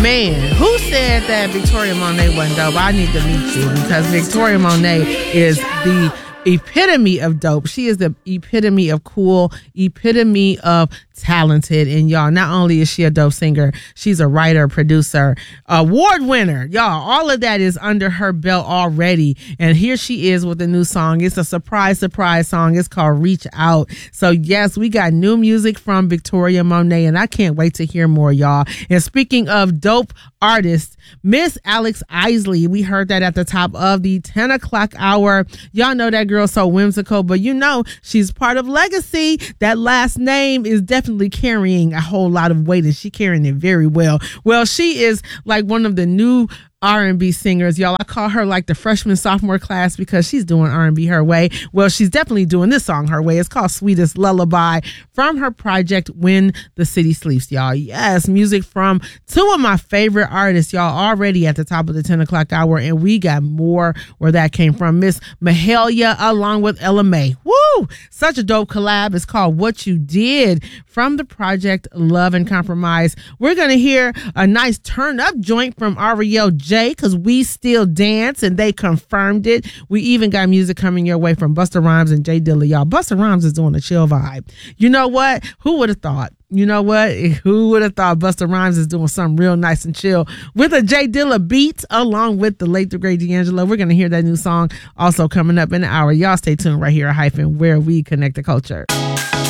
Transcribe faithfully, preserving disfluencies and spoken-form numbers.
Man, who said that Victoria Monet wasn't dope? I need to meet you because Victoria Monet is the epitome of dope. She is the epitome of cool, epitome of talented. And y'all, not only is she a dope singer, she's a writer, producer, award winner. Y'all, all of that is under her belt already. And here she is with a new song. It's a surprise, surprise song. It's called Reach Out. So yes, we got new music from Victoria Monet, and I can't wait to hear more, y'all. And speaking of dope artists, Miss Alex Isley, we heard that at the top of the ten o'clock hour. Y'all know that girl so whimsical, but you know she's part of Legacy. That last name is definitely carrying a whole lot of weight, and she carrying it very well. Well, she is like one of the new R and B singers, y'all. I call her like the freshman sophomore class because she's doing R and B her way. Well, she's definitely doing this song her way. It's called Sweetest Lullaby from her project When the City Sleeps, y'all. Yes, music from two of my favorite artists, y'all, already at the top of the ten o'clock hour, and we got more where that came from. Miss Mahalia along with Ella Mai. Woo! Such a dope collab. It's called What You Did from the project Love and Compromise. We're going to hear a nice turn up joint from Ariel J, because We Still Dance, and they confirmed it. We even got music coming your way from Busta Rhymes and Jay Dilla, y'all. Busta Rhymes is doing a chill vibe. You know what? Who would have thought? You know what? Who would have thought Busta Rhymes is doing something real nice and chill with a Jay Dilla beat along with the late, the great D'Angelo? We're going to hear that new song also coming up in an hour. Y'all stay tuned right here at Hyphen, where we connect the culture.